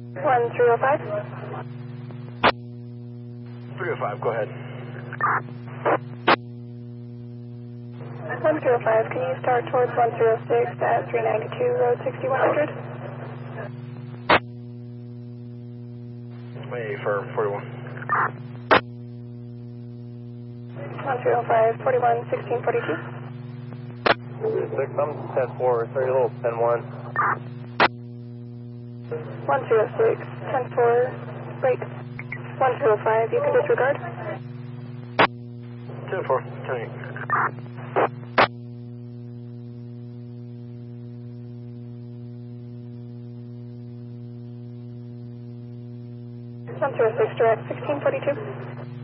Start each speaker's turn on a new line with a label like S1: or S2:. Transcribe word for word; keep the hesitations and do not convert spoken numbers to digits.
S1: one three oh five.
S2: three oh five, go ahead.
S1: one three oh five, can you start towards one three oh six at three ninety-two, road sixty-one hundred?
S2: May for forty-one.
S1: one three oh five, forty-one, sixteen forty-two.
S3: six, I'm ten four, thirty little, ten one.
S1: one three oh six, ten four, break. one three oh five, you can disregard.
S2: ten four, ten eight.
S1: one three oh six, direct, sixteen forty-two.